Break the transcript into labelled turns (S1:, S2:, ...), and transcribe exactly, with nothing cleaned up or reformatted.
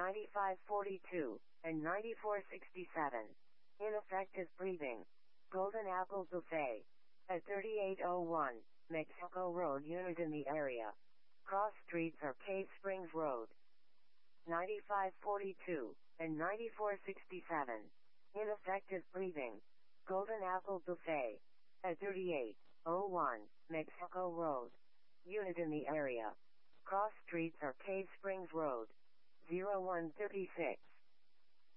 S1: ninety-five forty-two, and ninety-four sixty-seven. Ineffective breathing. Golden Apple Buffet. At thirty-eight oh one, Mexico Road unit in the area. Cross streets are Cave Springs Road. ninety-five forty-two, and ninety-four sixty-seven. Ineffective breathing. Golden Apple Buffet. At thirty-eight oh one, Mexico Road. Unit in the area. Cross streets are Cave Springs Road. zero one thirty-six.